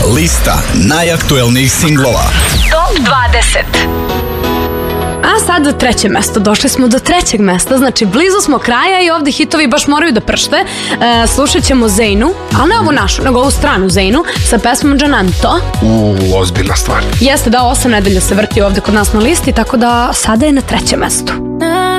Lista najaktuelnijih singlova. Top 20. A sad treće mesto, došli smo do trećeg mesta, znači blizu smo kraja i ovde hitovi baš moraju da pršte. Slušat ćemo Zeynu, ali ne ovu našu, nego ovu stranu Zeynu sa pesmom Džananto. Ozbiljna stvar. Jeste da 8 nedelja se vrti ovde kod nas na listi, tako da sada je na trećem mestu.